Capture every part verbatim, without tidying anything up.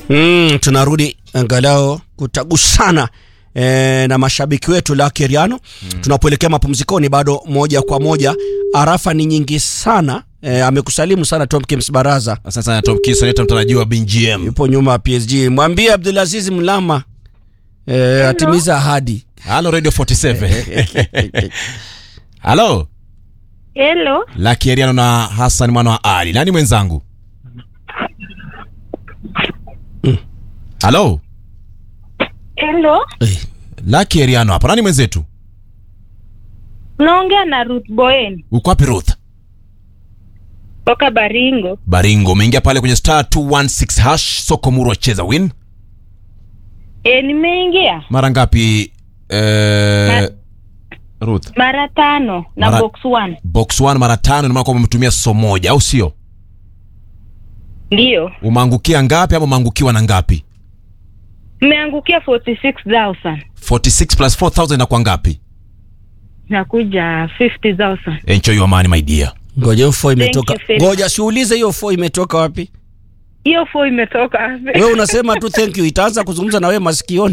Mm, tunarudi angalau kutagusana e, na mashabiki wetu la Keriano. Mm. Tunapoelekea mapumzikoni bado moja kwa moja. Arafa ni nyingi sana. E, amekusalimu sana Tom Kims Baraza. Asante sana Tom Kims, leta mtarajiwa B G M. Yupo nyuma ya P S G. Mwambie Abdulaziz Mlama e, atimiza ahadi. Hello Radio forty-seven. Hello. Hello. La Keriano na Hassan mwana wa Ali. Nani mwenzangu? Mm. Hello. Hello. Eh. La Keriano hapa. Nani mwenzetu? Naongea na Ruth Boen. Uko wapi Ruth? Toka Baringo. Baringo. Umeingia pale kwenye star two one six hash soko muru cheza win. Eh, nimeingia. Mara ngapi eh Ma- Ruth? Mara tano na Mara... box one. Box one mara tano, ni maana kwamba umetumia so moja au sio? Ndio. Umeangukia ngapi ama umeangukiwa na ngapi? Nimeangukia forty-six thousand. forty-six plus four thousand na kwa ngapi? Nakuja fifty thousand. Enjoy your money my dear. Ngoja hiyo four imetoka. Ngoja siulize hiyo four imetoka wapi? Hiyo four imetoka wapi? Wewe unasema tu thank you, itaanza kuzungumza na wewe masikioni.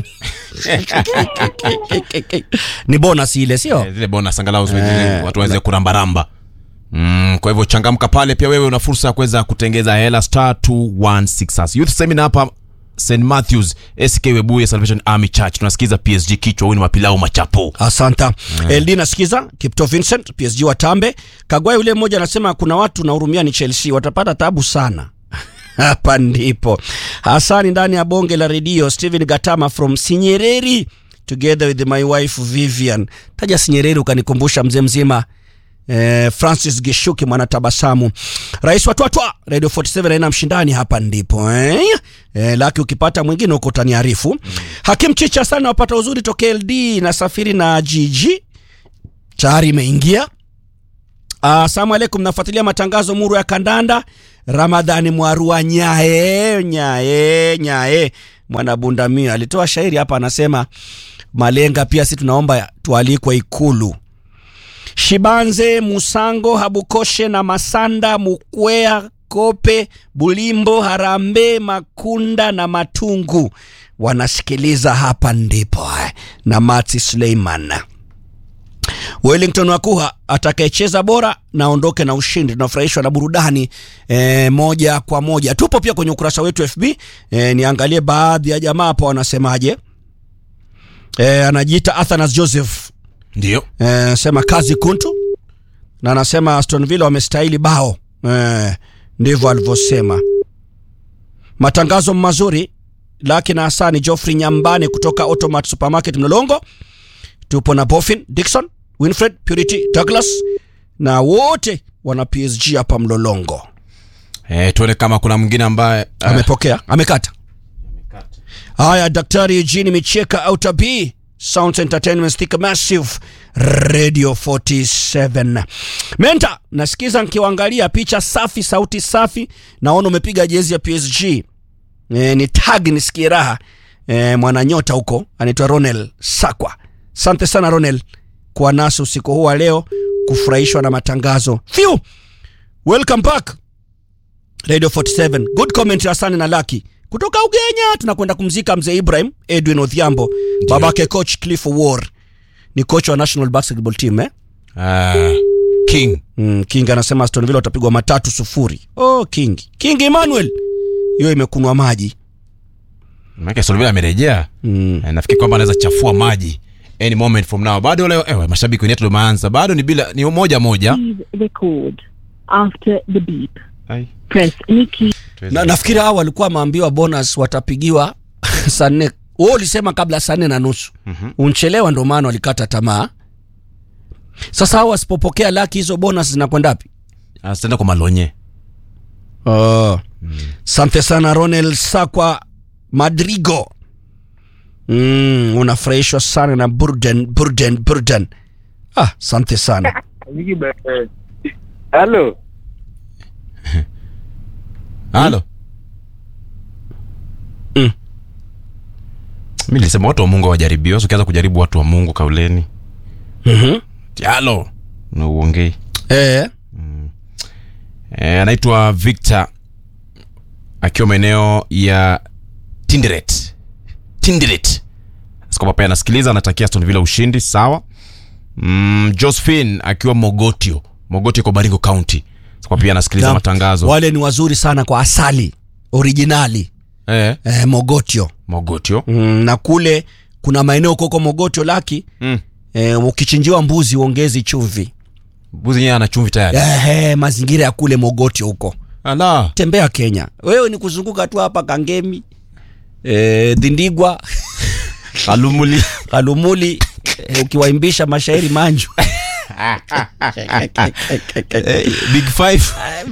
Ni bonus ile sio? Eh, zile bonus angalau eh, watu waweze kurambaramba. Mm, kwa hivyo changamka pale pia wewe, una fursa ya kuweza kutengeza hela star two one six as. Youth seminar hapa Saint Matthews S K Webuye Salvation Army Church. Tunasikiza P S G kichwa wini mapilao machapo. Asanta. Mm. L D nasikiza Kipto Vincent P S G watambe. Kagwai yule mmoja anasema kuna watu nahurumia ni Chelsea, watapata tabu sana. Hapa ndipo. Hasani ndani ya bonge la redio. Steven Gatama from Sinyereri together with my wife Vivian. Taja Sinyereri ukanikumbusha mzee mzima eh, Francis Gishuki mwana tabasamu. Rais watwatwa Radio forty-seven haina mshindani, hapa ndipo eh? Eh, laki ukipata mwingine uko utaniarifu. Mm. Hakim Chicha sana wapata uzuri toke L D na safiri na Gigi. Tayari imeingia. Asalamu alaykum, nafuatilia matangazo muru ya kandanda. Ramadhani Mwarua nyae nyae nyae mwana Bundamia alitoa shairi hapa, anasema Malenga pia si tunaomba tualikwe Ikulu. Shibanze Musango Habukoshe na Masanda Mukwea Kope Bulimbo Harambe Makunda na Matungu wanasikiliza hapa ndipo eh, na Mati Suleiman. Wellington Wakuha atakayecheza bora naondoke na ushindi. Tunafurahishwa na burudani e, moja kwa moja. Tupo pia kwenye ukurasa wetu F B. E, niangalie baadhi ya jamaa hapa wanasemaje. E, anajiita Athanas Joseph. Ndio. E, sema kazi kuntu. Na anasema Aston Villa wamestahili bao. E, ndivyo alivyosema. Matangazo mazuri. Laki na Hasani Geoffrey Nyambane kutoka Automat Supermarket Mlolongo. Tupo na Bofin Dixon, Winfred, Purity, Douglas na wote wana P S G hapa Mlolongo. Eh, tuone kama kuna mwingine ambaye uh, amepokea, amekata. Amekata. Haya, Daktari Eugene Micheka Outer B, Sounds Entertainment Stick Massive Radio forty-seven. Menta, nasikiza nikiangalia picha safi, sauti safi, naona umepiga jezi ya P S G. E, ni tag nisikie raha. E, mwana nyota huko anaitwa Ronel Sakwa. Asante sana Ronel kwa nasi usiku huu wa leo, kufurahishwa na matangazo. Fiu. Welcome back Radio forty-seven. Good comment Hasani na Lucky. Kutoka Ugenya tunakwenda kumzika mzee Ibrahim Edwin Odhiambo, babake coach Cliff War. Ni coach wa national basketball team eh? Uh, King. Mm, King anasema Aston Villa watapigwa matatu sufuri. Oh, King. King Emmanuel. Hiyo imekunwa maji. Mike Aston Villa amerejea. Mm. Nafikiri kwamba anaweza chafua maji any moment from now. Bado leo ewe mashabiki wetu wameanza. Bado ni bila ni moja moja. Record after the beep. Ai. Press any key. Na nafikiri hao walikuwa maambiwa bonus watapigiwa saa nne. Wao ulisema kabla saa nne na nusu. Mm-hmm. Unchelewa ndio maana walikata tamaa. Sasa hao wasipopokea laki hizo bonus zinakwenda wapi? Asante kwa Malonye. Oh. Mm. Asante sana Ronel Sakwa Madrigo. Mm, unafurahishwa sana na burden burden burden. Ah, asante sana. Hello. Halo. Mm. Mimi nilisema watu wa Mungu hawajaribiwa, so ukianza kujaribu watu wa Mungu kauleni. Mhm. Halo. Na uongei. Eh. Mm. Eh, anaitwa Victor akiwa maeneo ya Tinderet. Tinderet. Sikopa pia anasikiliza, anatakia Aston Villa ushindi, sawa. Mm, Josephine akiwa Mogotio. Mogotio kwa Baringo County. Sikopa pia anasikiliza matangazo. Wale ni wazuri sana kwa asali originali. Eh, eh Mogotio. Mogotio. Mm, na kule kuna maeneo koko Mogotio laki. Mm. Eh, ukichinjiwa mbuzi uongezi chumvi. Mbuzi yeye ana chumvi tayari. Eh, eh, mazingira ya kule Mogotio huko. Ala. Tembea Kenya. Wewe ni kuzunguka tu hapa Kangemi. Eh, Dindigwa. Kalumuli. Kalumuli. Eh, ukiwaimbisha mashairi manju. Big Five.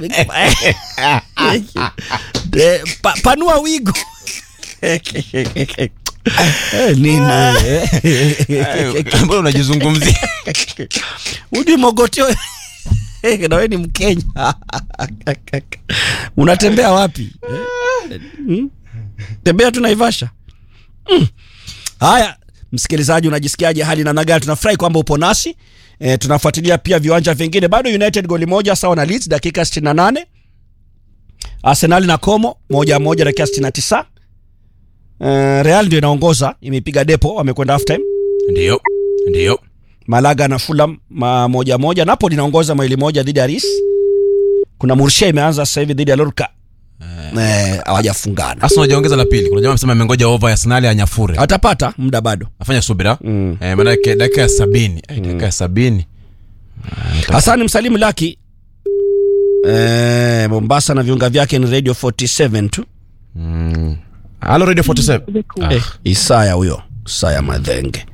Eh, pa, panua wigo. Eh, nini? Mbona unajizungumzia? Ujui Mogotio. Na wewe ni Mkenya. Unatembea wapi? Eh? Hmm? Tembea tu Naivasha. Mm. Haya, msikilizaji, unajisikiaje hali na naga? Tunafurahi kwamba upo nasi. E, tunafuatilia pia viwanja vingine. Bado United goli moja sawa na Leeds dakika sitini na nane. Arsenal na Como moja moja dakika sitini na tisa. E, Real ndio inaongoza, imepiga depo, wamekwenda half time. Ndio. Ndio. Malaga na Fulham ma moja moja. Napoli inaongoza maili moja dhidi ya Ris. Kuna Murcia imeanza sasa hivi dhidi ya Lorca. Eh, hawajafungana. Arsenal hajaongeza la pili. Kuna jamaa amesema amengoja over ya Arsenal ya Nyafure. Atapata muda bado. Afanya subira. Mm. Eh, maana yake dakika ya sabini. Eh, dakika ya sabini. Hasani Msalimu Laki. Eh, Mombasa na viunga vyake ni Radio forty-seven tu. Mm. Hello Radio forty-seven. Ah. Eh, Isaya huyo. Isaya Madhenge.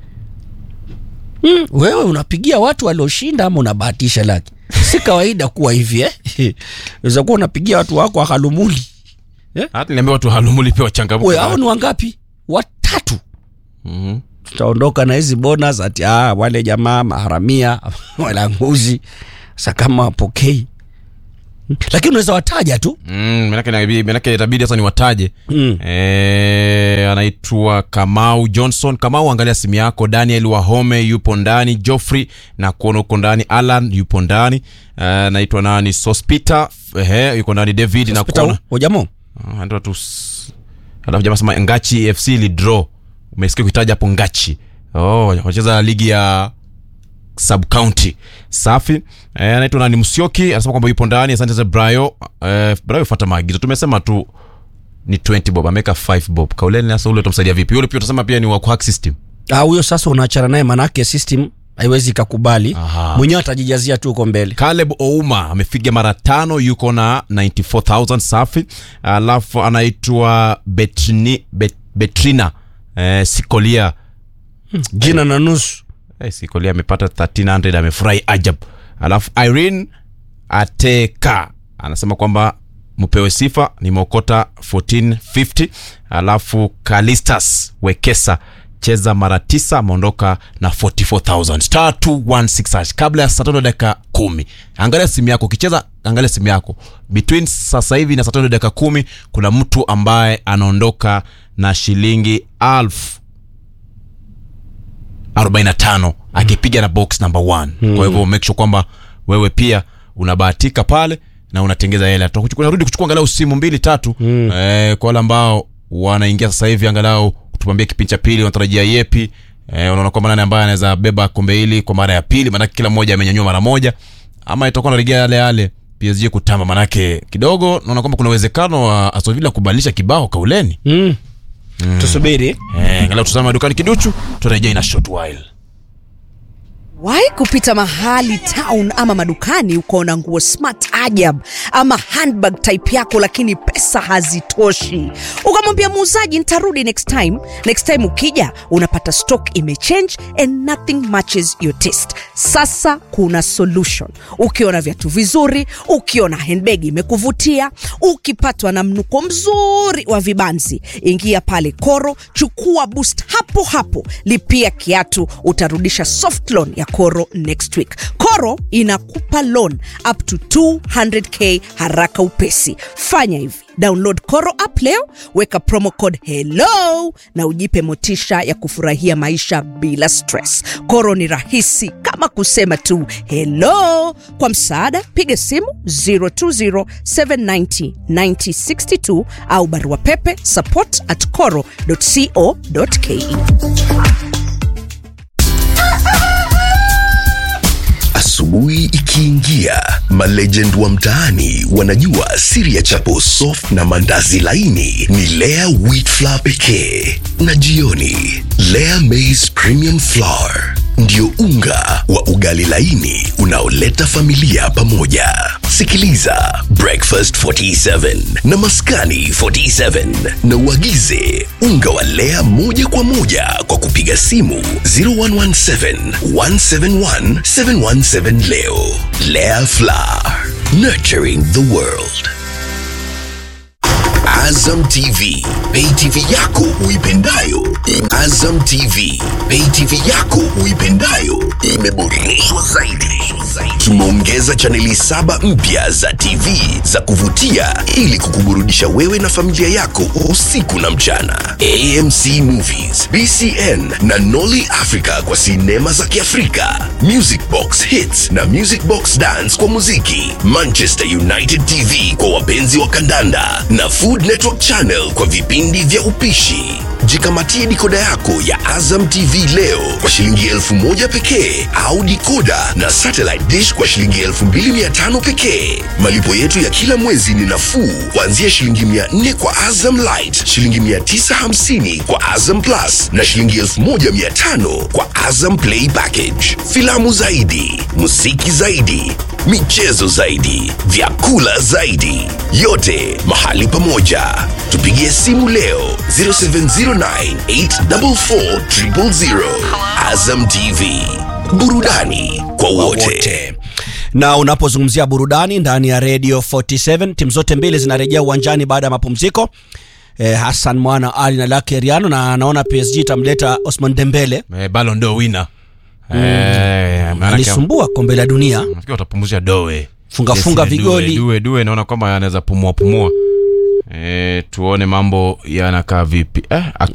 Mm, wewe unapigia watu walioshinda ama unabahatisha Laki? Si kawaida kuwa hivi eh. Unaweza kuwa unapigia watu wako Halumuli. Eh? Hata niambia watu Halumuli pia wachangamke. Wewe hao ni wangapi? Watatu. Mhm. Tutaondoka na hizi bonus ati ah wale jamaa maharamia wala nguzi. Sasa kama wapokei. Lakini unaweza wataja tu. Mm, manake na manake itabidi sasa ni wataje. Mm. Eh, anaitwa Kamau Johnson. Kamau, angalia simu yako. Daniel Wahome yupo ndani, Geoffrey na kuona uko ndani, Alan yupo ndani. Uh, anaitwa nani? Sospita, ehe, yuko ndani, David na kuona. Hojamo. Ah, ndio tu. Alafu jamaa sema Ngachi F C li draw. Umesikia kuitaja hapo Ngachi. Oh, wacheza ligi ya sub county. Safi. Eh, anaitwa nani? Musyoki anasema kwamba yupo ndani. Asante za Brayo. Eh, Brayo fuata maagizo. Tumesema tu ni twenty bob, ameka five bob. Kauleni sasa ule utamsaidia vipi? Yule pia utasema pia ni wa hack system. Ah, huyo sasa unaachana naye, manake system haiwezi kukubali. Mwenyewe atajijazia tu uko mbele. Caleb Ouma amefiga mara tano, yuko na ninety-four thousand. Safi. Alafu anaitwa Betrini Bet, Betrina eh, Sikolia. Hmm, jina na nusu. Eh, Sikolia amepata thirteen hundred, amefurahi ajabu. Alafu Irene Ateka anasema kwamba mpewe sifa, nimeokota fourteen fifty. Alafu Kalistas Wekesa cheza mara tisa, ameondoka na forty-four thousand. Star two one six hash kabla ya saa tano dakika kumi. Angalia simu yako, ukicheza angalia simu yako. Between sasa hivi na saa tano dakika kumi kuna mtu ambaye anaondoka na shilingi elfu arobaini na tano akipiga na box number one. Hmm. Kwa hivyo make sure kwamba wewe pia unabahatika pale na unatengeza hela. Tutakuchukua narudi kuchukua angalau simu mbili tatu. Hmm. Eh, kwa wale ambao wanaingia sasa hivi angalau tupambie kipindi cha pili, wanatarajia yepi? Eh, unaona kwamba nani ambaye anaweza beba kombe hili kwa mara ya pili, maana kila mmoja amenyanyua mara moja, ama itakuwa narejea yale yale P S G kutamba, maana kidogo naona kwamba kuna uwezekano wa Aston Villa kubadilisha kibao kauleni. Mm. Mm. Tusubiri. Eh, angalau tusame dukani kiduchu, turejea in a short while. Wai kupita mahali town ama madukani ukaona nguo smart ajab ama handbag type yako lakini pesa hazitoshi. Ukamwambia muuzaji nitarudi next time. Next time ukija unapata stock imechange and nothing matches your taste. Sasa kuna solution. Ukiona viatu vizuri, ukiona handbag imekuvutia, ukipatwa na mnuko mzuri wa vibanzi, ingia pale Koro, chukua boost hapo hapo, lipia kiatu, utarudisha soft loan ya Koro next week. Koro inakupa loan up to two hundred k haraka upesi. Fanya hivi, download Koro app leo, weka promo code hello na ujipe motisha ya kufurahia maisha bila stress. Koro ni rahisi kama kusema tu hello. Kwa msaada piga simu zero two zero seven nine zero nine zero six two au barua pepe support at koro dot co dot ke. Asubuhi ikiingia, malegend wa mtaani wanajua siri ya chapo soft na mandazi laini ni Lea wheat flour pekee, na jioni Lea maize premium flour ndio unga wa ugali laini unaoleta familia pamoja. Sikiliza Breakfast forty-seven na Maskani forty-seven na uagize unga wa Lea moja kwa moja kwa kupiga simu zero one one seven one seven one seven one seven leo. Lea Flour, nurturing the world. Azam T V, Pay T V yako uipendayo. Azam T V, Pay T V yako uipendayo imeboreshwa zaidi. Tumeongeza chaneli saba mpya za T V za kuvutia ili kukuburudisha wewe na familia yako usiku na mchana. A M C Movies, B C N na Nolly Africa kwa sinema za Kiafrika, Music Box Hits na Music Box Dance kwa muziki, Manchester United T V kwa wapenzi wa kandanda na Food Network Channel kwa vipindi vya upishi. Jikamatie dikoda yako ya Azam T V leo kwa shilingi elfu moja pekee au dikoda na satellite dish kwa shilingi elfu mbili mia tano pekee. Malipo yetu ya kila mwezi ni nafuu kuanzia shilingi mia nne kwa Azam Lite, shilingi mia tisa hamsini kwa Azam Plus na shilingi elfu moja mia tano kwa Azam Play Package. Filamu zaidi, muziki zaidi, michezo zaidi, vyakula zaidi, yote mahali pamoja. Tupigie simu leo zero seven zero nine eight four four zero zero zero. Azam T V, burudani kwa wote. Na unapozungumzia burudani ndani ya Radio forty-seven, timu zote mbili zinarejea uwanjani baada ya mapumziko. Eh, Hassan Mwana Ali na Lucky Riano, na anaona P S G itamleta Osman Dembele, eh, Ballon d'Or winner. Mm. Eh, alisumbua kombe la dunia. Nafikiri watapumzisha Doe. Funga yes, funga vigoli. Due Due naona kwamba anaweza pumua pumua. Eh, tuone mambo yanakaa vipi. Eh,